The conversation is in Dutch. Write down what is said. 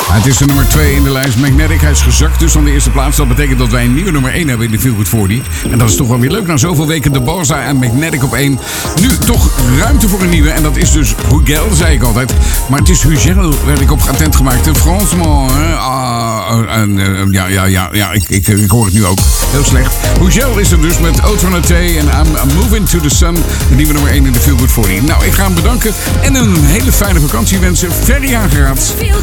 Het is de nummer 2 in de lijst. Magnetic, hij is gezakt dus van de eerste plaats. Dat betekent dat wij een nieuwe nummer 1 hebben in de Feel Good 40. En dat is toch wel weer leuk. Na zoveel weken de Bossa en Magnetic op 1. Nu toch ruimte voor een nieuwe. En dat is dus Hugel, zei ik altijd. Maar het is Hugel, werd ik op attent gemaakt. Franchement, ik hoor het nu ook. Heel slecht. Hugel is er dus met Autonate en I'm Moving to the Sun. De nieuwe nummer 1 in de Feel Good 40. Nou, ik ga hem bedanken en een hele fijne vakantie wensen. Ferry aangeraad.